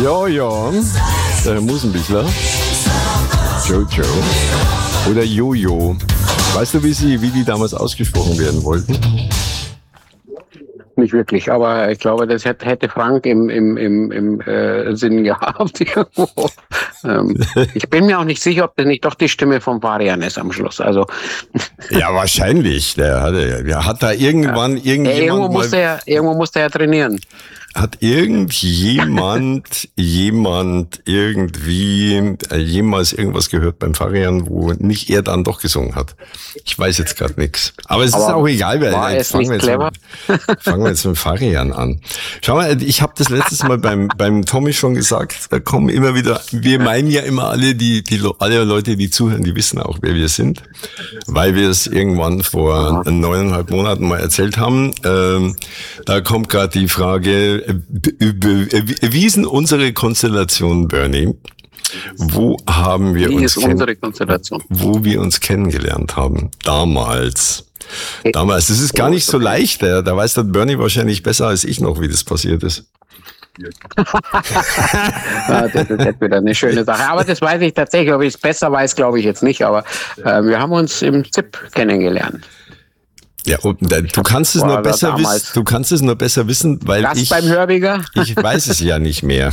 Ja, der Herr Musenbichler. Jojo. Oder Jojo. Weißt du, wie die damals ausgesprochen werden wollten? Nicht wirklich, aber ich glaube, das hätte Frank im Sinn gehabt. Ich bin mir auch nicht sicher, ob das nicht doch die Stimme von Varian ist am Schluss. Also ja, wahrscheinlich. Der hat da irgendwann irgendwo musste er trainieren. Hat jemand irgendwie jemals irgendwas gehört beim Varian, wo nicht er dann doch gesungen hat? Ich weiß jetzt gerade nichts. Aber es ist auch egal, weil fangen wir jetzt mit Varian an. Schau mal, ich habe das letztes Mal beim Tommy schon gesagt, da kommen immer wieder, wir meinen ja immer alle Leute, die zuhören, die wissen auch, wer wir sind, weil wir es irgendwann vor 9,5 Monaten mal erzählt haben. Da kommt gerade die Frage, wie ist denn unsere Konstellation, Bernie? Wo wir uns kennengelernt haben? Damals. Das ist gar nicht so leicht. Da weiß der Bernie wahrscheinlich besser als ich noch, wie das passiert ist. Das ist jetzt wieder eine schöne Sache. Aber das weiß ich tatsächlich. Ob ich es besser weiß, glaube ich jetzt nicht. Aber wir haben uns im ZIP kennengelernt. Ja, du kannst es nur besser wissen. Du kannst es nur besser wissen, weil beim Hörbiger? Ich weiß es ja nicht mehr.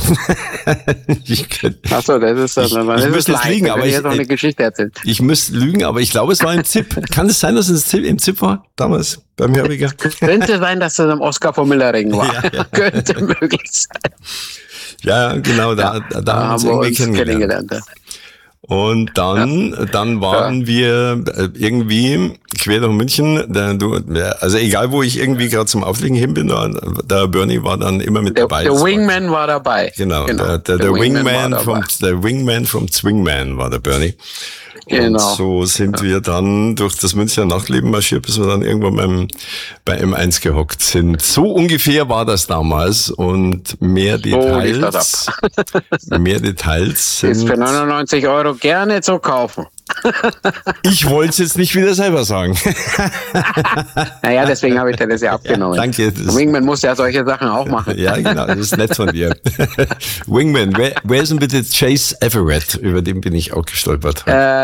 Achso, das ist das. Ich müsste es liegen, aber ich noch eine Geschichte erzählen. Ich müsste lügen, aber ich glaube, es war im ZIP. Kann es sein, dass es im ZIP war damals beim Hörbiger? Könnte sein, dass es im Oscar von Millerring war. Ja. Könnte möglich sein. Ja, genau. Da haben wir uns kennengelernt. Und dann waren wir irgendwie quer durch München. Also egal, wo ich irgendwie gerade zum Auflegen hin bin, der Bernie war dann immer mit dabei. Der Wingman war dabei. Genau. Der Wingman vom Zwingman war der Bernie. Genau. Und so sind wir dann durch das Münchner Nachtleben marschiert, bis wir dann irgendwann bei M1 gehockt sind. So ungefähr war das damals und mehr Details sind... Ist für 99 € gerne zu kaufen. Ich wollte es jetzt nicht wieder selber sagen. Naja, deswegen habe ich dir das ja abgenommen. Ja, danke. Wingman muss ja solche Sachen auch machen. Ja, genau, das ist nett von dir. Wingman, wer ist denn bitte Chase Everett? Über den bin ich auch gestolpert.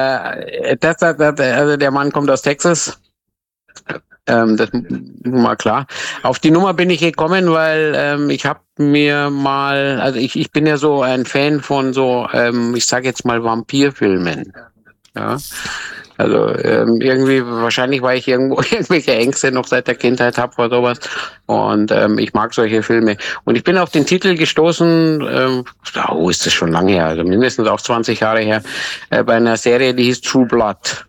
Also der Mann kommt aus Texas. Das mal klar. Auf die Nummer bin ich gekommen, weil ich habe mir mal, also ich bin ja so ein Fan von so, ich sage jetzt mal Vampirfilmen. Ja, also irgendwie, wahrscheinlich, weil ich irgendwelche Ängste noch seit der Kindheit habe oder sowas. Und ich mag solche Filme. Und ich bin auf den Titel gestoßen, ist das schon lange her, also mindestens auch 20 Jahre her, bei einer Serie, die hieß True Blood.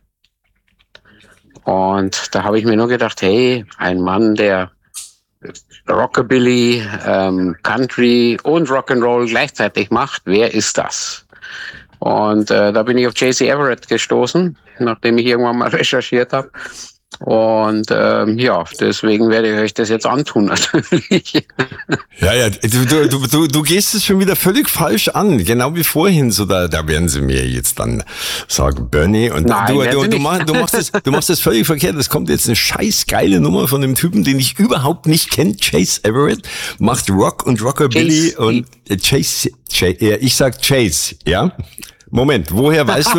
Und da habe ich mir nur gedacht, hey, ein Mann, der Rockabilly, Country und Rock'n'Roll gleichzeitig macht, wer ist das? Und da bin ich auf J.C. Everett gestoßen, nachdem ich irgendwann mal recherchiert habe. Und deswegen werde ich euch das jetzt antun, natürlich. Ja, du gehst es schon wieder völlig falsch an, genau wie vorhin. So da werden sie mir jetzt dann sagen, Bernie, und nein, du machst das völlig verkehrt. Es kommt jetzt eine scheiß geile Nummer von dem Typen, den ich überhaupt nicht kenne. Chase Everett macht Rock und Rockabilly und Chase, ich sag Chase, ja? Moment, woher weißt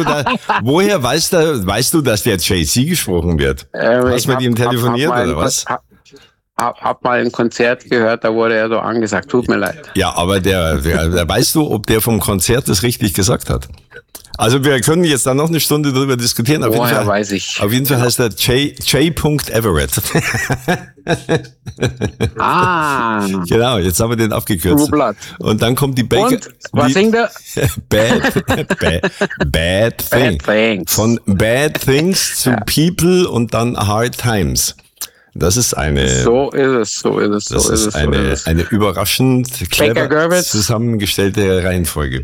du, dass der Jay-Z gesprochen wird? Hast du mit ihm telefoniert oder was? Hab mal ein Konzert gehört, da wurde er so angesagt, tut mir leid. Ja, aber der weißt du, ob der vom Konzert das richtig gesagt hat? Also wir können jetzt da noch eine Stunde drüber diskutieren. Auf jeden Fall weiß ich. Auf jeden Fall heißt er J. Everett. Genau, jetzt haben wir den abgekürzt. True Blood. Und dann kommt die Baker. Und was singt er? Bad Things. Von Bad Things zu People und dann Hard Times. Das ist eine. So ist es. Eine überraschend clever zusammengestellte Reihenfolge.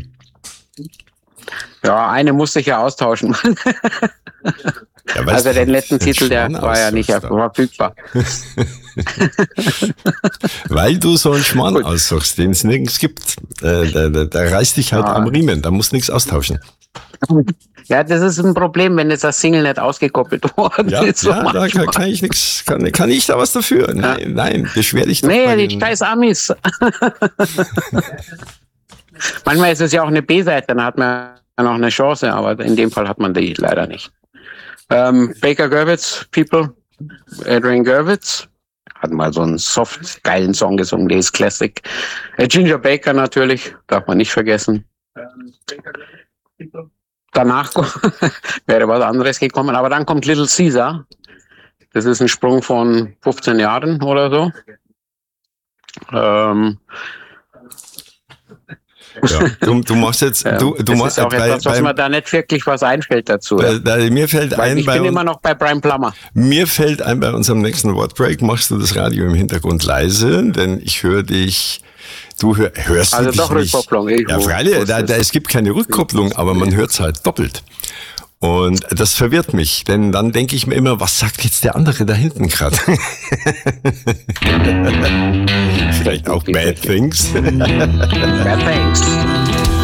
Ja, eine musste ich ja austauschen. Ja, also den letzten Titel, der war ja nicht verfügbar. Weil du so einen Schmarrn aussuchst, den es nirgends gibt. Da reißt dich halt am Riemen, da musst du nichts austauschen. Ja, das ist ein Problem, wenn jetzt das Single nicht ausgekoppelt worden ist. So da kann ich nichts, kann ich da was dafür? Nein, beschwer dich doch. Nee, die scheiß Amis. Manchmal ist es ja auch eine B-Seite, dann hat man noch eine Chance, aber in dem Fall hat man die leider nicht. Baker Gurwitz, People, Adrian Gurwitz, hat mal so einen soft, geilen Song gesungen, der ist Classic. Ginger Baker natürlich, darf man nicht vergessen. Danach wäre was anderes gekommen, aber dann kommt Little Caesar. Das ist ein Sprung von 15 Jahren oder so. Ja, du machst jetzt, du machst auch etwas, was mir da nicht wirklich was einfällt dazu. Mir fällt ein, ich bin immer noch bei Brian Plummer. Mir fällt ein, bei unserem nächsten Wordbreak machst du das Radio im Hintergrund leise, denn ich höre dich. Du hörst also dich doch nicht. Rückkopplung. Ja, freilich, es gibt keine Rückkopplung, aber man hört es halt doppelt. Und das verwirrt mich, denn dann denke ich mir immer, was sagt jetzt der andere da hinten gerade? Vielleicht auch Bad Things. Bad Things.